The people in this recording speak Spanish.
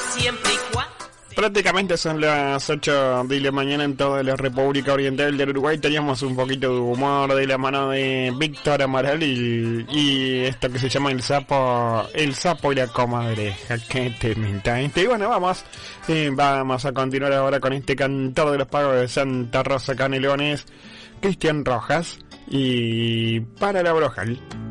siempre y cuando. Prácticamente son las 8 de la mañana en toda la República Oriental del Uruguay. Teníamos un poquito de humor de la mano de Víctor Amaral y esto que se llama el sapo y la comadreja. Qué temita este. Y bueno, vamos a continuar ahora con este cantor de los pagos de Santa Rosa, Canelones, Cristian Rojas, y para la Brojal.